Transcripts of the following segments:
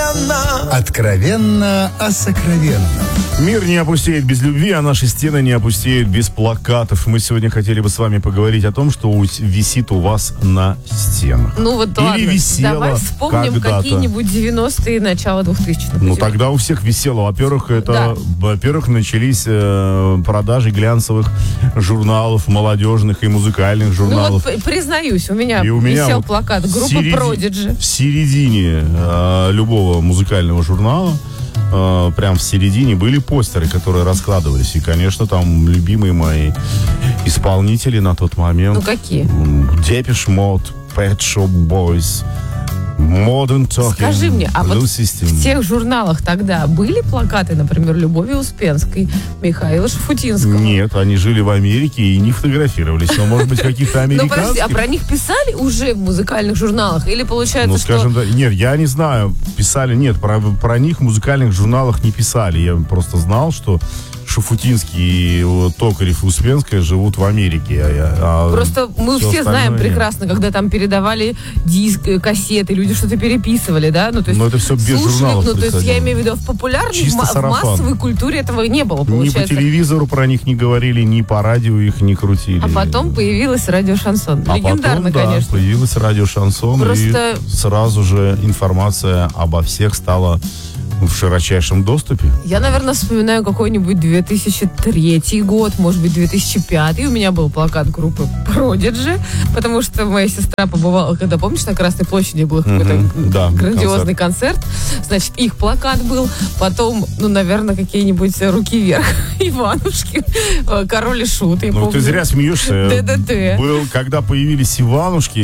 откровенно. Откровенно о сокровенном. Мир не опустеет без любви, а наши стены не опустеют без плакатов. Мы сегодня хотели бы с вами поговорить о том, что висит у вас на стенах. Ну вот Или ладно, висело давай вспомним когда-то. какие-нибудь 90-е, начало 2000-х. Ну тогда у всех висело. Во-первых, начались продажи глянцевых журналов, молодежных и музыкальных журналов. Ну вот признаюсь, у меня И у меня висел вот плакат группы Prodigy. В середине любого музыкального журнала, прям в середине, были постеры, которые раскладывались. И, конечно, там любимые мои исполнители на тот момент. Ну какие? Depeche Mode, Pet Shop Boys, Modern Talking. Скажи мне, а Blue вот System. в тех журналах тогда были плакаты, например, Любови Успенской, Михаила Шафутинского? Нет, они жили в Америке и не фотографировались. Но, может быть, каких-то Ну, подожди, американских. а про них писали уже в музыкальных журналах? Или получается, Ну, скажем что... так, нет, я не знаю, писали, нет, про них в музыкальных журналах не писали. Я просто знал, что Шафутинский, Токарев и Успенская живут в Америке. Просто мы все знаем прекрасно, когда там передавали диск, кассеты, люди что-то переписывали, да? Ну, то есть, но это все без слушали, журналов. ну, то есть я имею в виду, в популярной, Чисто в сарафан. массовой культуре этого не было, Ни получается. по телевизору про них не говорили, ни по радио их не крутили. А потом появилось радио «Шансон». Легендарно, потом, конечно. Появилось радио «Шансон», Просто... и сразу же информация обо всех стала в широчайшем доступе. Я, наверное, вспоминаю какой-нибудь 2003 год, может быть, 2005. И у меня был плакат группы Prodigy, потому что моя сестра побывала, когда, помнишь, на Красной площади был какой-то грандиозный концерт. Значит, их плакат был. Потом, ну, наверное, какие-нибудь «Руки вверх», Иванушки, «Король и Шут». Ну, ты зря смеешься. ДДТ. Когда появились Иванушки,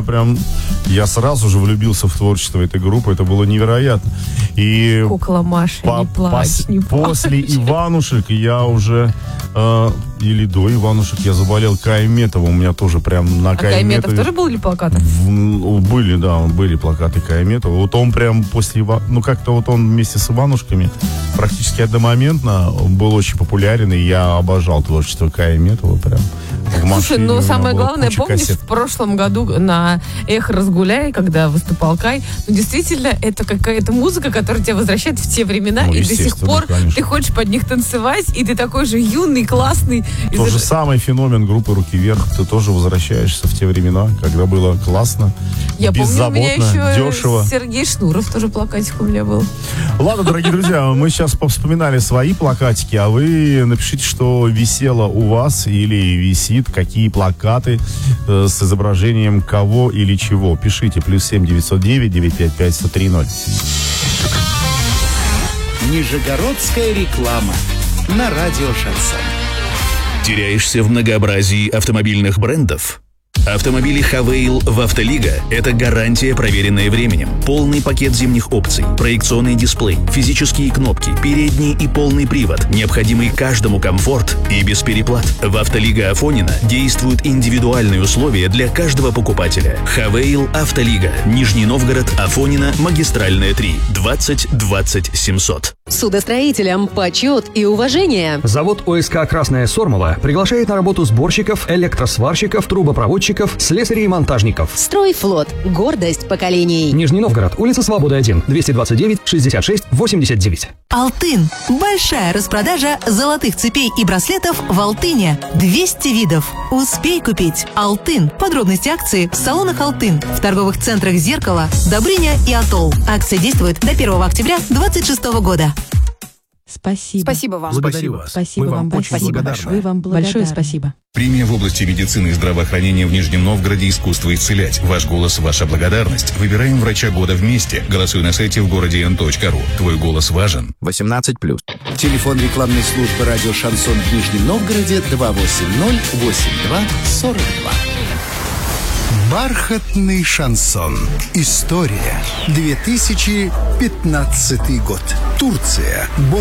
я сразу же влюбился в творчество этой группы. Это было невероятно. И Кукла Маша, не плачь, не плачь. После Иванушек я уже, или до Иванушек, я заболел Кайметовым. У меня тоже прям на Кайметове. Кайметов тоже были плакаты? Были плакаты Кайметова. Вот он прям после как-то вот он вместе с Иванушками практически одномоментно был очень популярен, и я обожал творчество Кайметова прям. Слушай, но самое главное, помнишь, в прошлом году на «Эхо Разгуляй», когда выступал Кай, ну, действительно, это какая-то музыка, которая тебя возвращает в те времена, и до сих пор ты хочешь под них танцевать, и ты такой же юный, классный. Тот же самый феномен группы «Руки вверх», ты тоже возвращаешься в те времена, когда было классно, я беззаботно, помню, у меня еще дешево. Сергей Шнуров тоже плакатик у меня был. Ладно, дорогие друзья, мы сейчас повспоминали свои плакатики, а вы напишите, что висело у вас или висит, какие плакаты с изображением кого или чего. Пишите, +7 909 955 1030. Нижегородская реклама на радио «Шансон». Теряешься в многообразии автомобильных брендов? Автомобили Хавейл в Автолига – это гарантия, проверенная временем. Полный пакет зимних опций, проекционный дисплей, физические кнопки, передний и полный привод, необходимый каждому комфорт и без переплат. В Автолига Афонина действуют индивидуальные условия для каждого покупателя. Хавейл Автолига. Нижний Новгород, Афонина, Магистральная 3, 20 20 700. Судостроителям почет и уважение. Завод ОСК «Красная Сормова» приглашает на работу сборщиков, электросварщиков, трубопроводчиков, слесарей и монтажников. Стройфлот. Гордость поколений. Нижний Новгород. Улица Свободы 1. 229 66 89. Алтын. Большая распродажа золотых цепей и браслетов в Алтыне. 200 видов. Успей купить. Алтын. Подробности акции в салонах Алтын. В торговых центрах «Зеркало», «Добрыня» и «Атолл». Акция действует до 1 октября 2026 года. Спасибо. Спасибо вам. Благодарю вас. Спасибо вам большое. Спасибо Вы вам большое спасибо. Премия в области медицины и здравоохранения в Нижнем Новгороде «Искусство исцелять». Ваш голос, ваша благодарность. Выбираем врача года вместе. Голосуй на сайте в городе n.ru. Твой голос важен. 18+. Телефон рекламной службы радио «Шансон» в Нижнем Новгороде 280-82-42. Бархатный шансон. История. 2015 год. Турция.